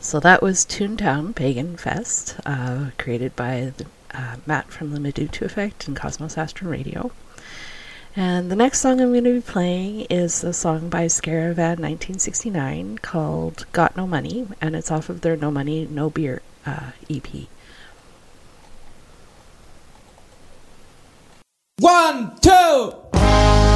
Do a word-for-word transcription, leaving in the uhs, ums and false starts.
So that was Toontown Pagan Fest, uh, created by the, uh, Matt from the Meduto Effect and Cosmos Astron Radio. And the next song I'm going to be playing is a song by Scaravan nineteen sixty-nine called Got No Money, and it's off of their No Money, No Beer uh, E P. One, two!